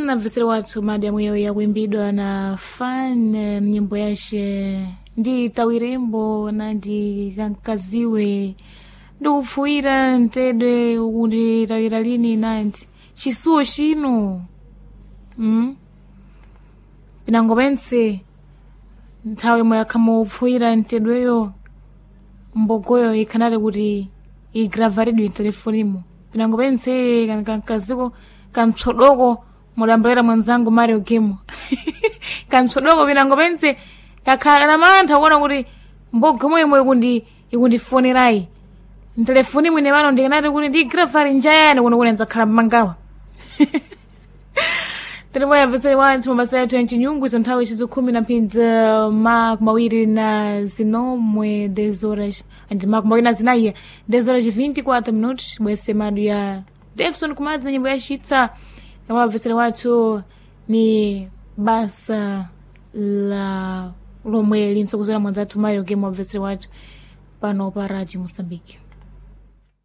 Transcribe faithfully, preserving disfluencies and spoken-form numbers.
na vesera watu madamu yao ya kuimbidwa na fan nyimbo yashe ndi tawirembo na ndi kankaziwe ndo ufuira ntedwe ukundi tawira lini nanti chisuo chino mm? Pinango bense nthawe moya kama ufuira ntedweyo mbogoyo ikanale kuti igravaridwe telefonimo pinango bense kankaziko kamtsodoko mulambera mwanzangu Mario Game kamtsodoko pinango bense kakhala mantha kuona kuti mbogo moyo ikundi ikundifonerai telefoni mwine vano ndikanati kuti ndi gravari njayani kuno kunenza khala mangawa Telemoya vese wanti mabasa yetu ya nchinyungu izo nthawi chizo kumi na mpinza maku mawiri na zinomwe dez horas andi maku mawiri na zinaiya dez horas vinte e quatro minutos mwese madu ya Defson kumadza nyimbo ya shitsa kama vese watu ni basa la lomwe linsokuzera mwanzatu Mario Game wa vese watu pano pa Radio Mozambique.